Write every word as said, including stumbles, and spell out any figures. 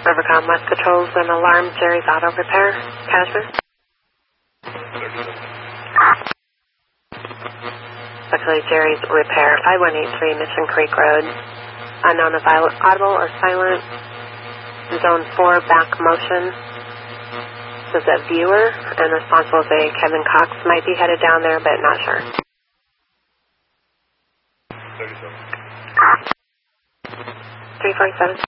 Rivercom West Patrols and alarm Jerry's Auto Repair. Cashman. Actually, Jerry's Repair, five one eight three Mission Creek Road. Unknown if audible or silent. Zone four, back motion. This is a viewer, and responsible say Kevin Cox might be headed down there, but not sure. three forty-seven.